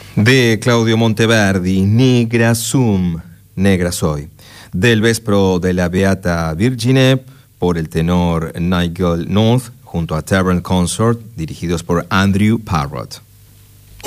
De Claudio Monteverdi, Nigra sum, negra soy. Del Vespro de la Beata Virgine, por el tenor Nigel North, junto a Tavern Consort, dirigidos por Andrew Parrott.